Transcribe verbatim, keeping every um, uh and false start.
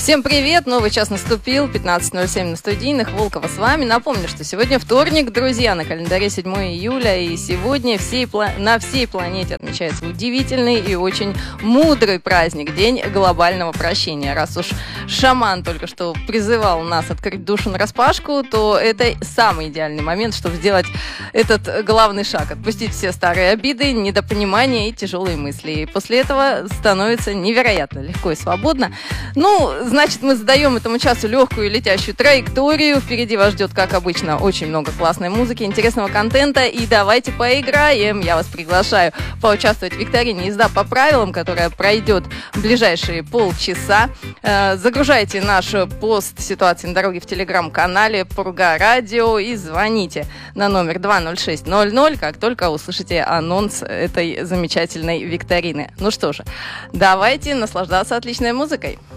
Всем привет! Новый час наступил, пятнадцать ноль семь на студийных. Волкова с вами. Напомню, что сегодня вторник, друзья, на календаре седьмое июля, и сегодня всей, на всей планете отмечается удивительный и очень мудрый праздник, День глобального прощения. Раз уж шаман только что призывал нас открыть душу нараспашку, то это самый идеальный момент, чтобы сделать этот главный шаг, отпустить все старые обиды, недопонимания и тяжелые мысли. И после этого становится невероятно легко и свободно. Ну, значит, мы задаем этому часу легкую и летящую траекторию. Впереди вас ждет, как обычно, очень много классной музыки, интересного контента. И давайте поиграем. Я вас приглашаю поучаствовать в викторине «Езда по правилам», которая пройдет в ближайшие полчаса. Загружайте наш пост ситуации на дороге в телеграм-канале Пурга Радио и звоните на номер два ноль шесть ноль ноль, как только услышите анонс этой замечательной викторины. Ну что же, давайте наслаждаться отличной музыкой.